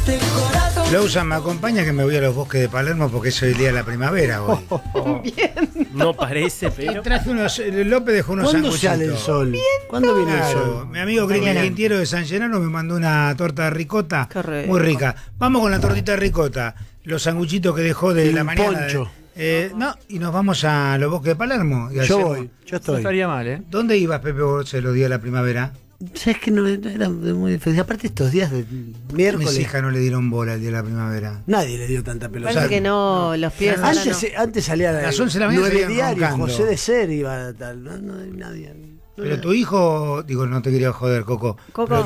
Lousa, me acompaña que me voy a los bosques de Palermo porque es el día de la primavera hoy. Bien. No parece, pero... Traje unos, López dejó unos ¿Cuándo sanguchitos. sale el sol? ¿Cuándo viene el sol? Mi amigo Cristian Quintiero de San Llenano me mandó una torta de ricota muy rica. Vamos con la tortita de ricota. Los sanguchitos que dejó de la mañana. Poncho. No, y nos vamos a los bosques de Palermo. Yo voy, yo estoy. No estaría mal, ¿eh? ¿Dónde ibas, Pepe, vos los días de la primavera? ¿Sabes que no era muy difícil? Aparte estos días de miércoles. Mis hijas no le dieron bola el día de la primavera. Nadie le dio tanta pelota. Parece que no, los pies Antes salía a las 11 de la mañana 9 diarios, roncando. José de Ser iba tal. No hay nadie. Pero tu hijo, digo, no te quería joder, Coco. Pero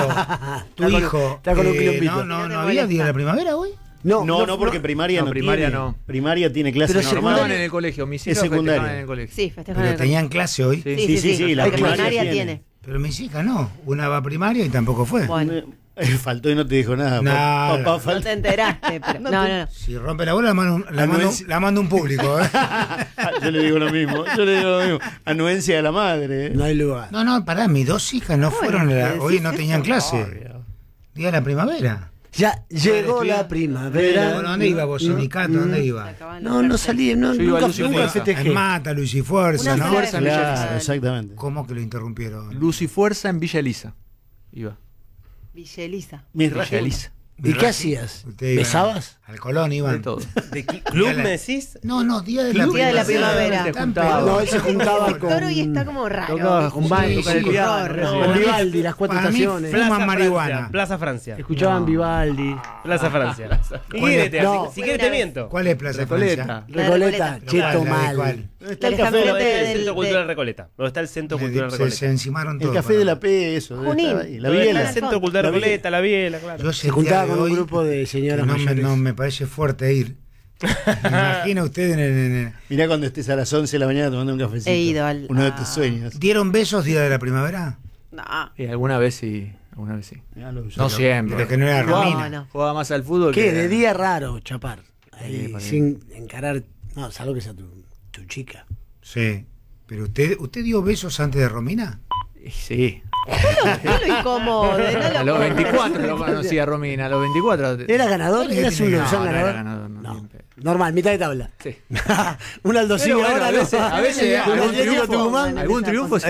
tu hijo, está con un quilombito. no había día de la primavera hoy. No, porque primaria no primaria tiene. no. Primaria tiene clases Pero Festejaban normales. en el colegio, mis Es hijos secundaria. festejaban en el colegio. Sí, festejan en Pero el tenían clase hoy. Sí, la primaria tiene. Pero mis hijas no. Una va a primaria y tampoco fue. Bueno, Faltó y no te dijo nada. Nada. Papá no faltó. te enteraste, pero... No. Si rompe la bola, la mando un público. Yo le digo lo mismo. Anuencia de la madre. No hay lugar. No, pará, mis dos hijas no fueron. Hoy no tenían clase. Día de la primavera. Ya llegó la primavera. Bueno, ¿dónde iba vos, sindicato? ¿Dónde iba? No salí, Yo iba a Luz y nunca Fuerza. festejé. En Mata, Luis y Fuerza, Una ¿no? fuerza en Villa Claro, Elisa. exactamente. ¿Cómo que lo interrumpieron? Luz y Fuerza en Villa Elisa. Iba. Villa Elisa. Mis Villa rayos. Elisa. ¿Y qué hacías? Ustedes iban ¿Besabas? Al Colón De iban. todo. ¿De qué club me decís? No, día de Día de la la primavera. Se juntaba. No, él se juntaba Víctor hoy está con como raro. Tocaba con Bani, Sí, tocaba el sí, piano. con Vivaldi, las cuatro Para mí, estaciones. Fuman marihuana. Plaza Francia. Escuchaban Vivaldi. Plaza Francia. ¿Qué ¿Cuál quieres? es? No. Si quieres te miento. ¿Cuál es Plaza Recoleta. Francia? Recoleta, Pero cheto ¿cuál? ¿La de mal. cuál? Está el Está café de la enfrente El P. Centro Cultural Recoleta. ¿Dónde está el Centro Cultural Se Recoleta? encimaron El todos. café de la P, eso. Junín. estaba ahí. La ¿Dónde está biela. el Centro Cultural La biela. Recoleta, la biela, claro. Yo Se juntaba con un grupo de señoras mayores. No me parece fuerte ir. Imagina usted en el... Mirá cuando estés a las 11 de la mañana tomando un cafecito. He ido al... Uno de tus sueños. ¿Dieron besos día de la primavera? No. Y alguna vez sí. Mirá lo No siempre. Pero que no era Romina. No. Jugaba más al fútbol ¿Qué? que... De día raro, chapar. Ahí, para mí. sin encarar. No, salvo que sea tu chica. Sí. Pero usted dio besos antes de Romina. Sí. No lo incómodo. A los 24 lo conocí a Romina. A los 24. ¿Era ganador? ¿Eras un No, Lozán no era ganador? ganador, no, No. bien, pero- Normal, mitad de tabla. Sí. Un Aldosini Pero bueno, ahora, a veces un algún Atlético triunfo, Tucumán. algún triunfo sí.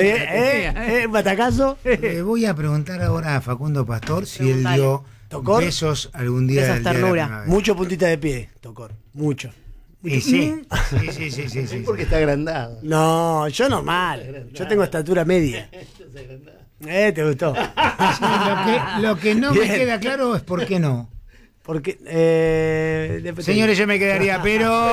Un batacazo. Le voy a preguntar ahora a Facundo Pastor si él Preguntale. dio ¿Tocor? besos algún día Besos del día de la ternura. primavera. Mucho puntita de pie, Tocor. Mucho. Y sí. Sí. Porque está agrandado. No, yo normal. Yo tengo estatura media. ¿Te gustó? Sí, lo que no me Bien. queda claro es por qué no. Porque. Señores, yo me quedaría, pero...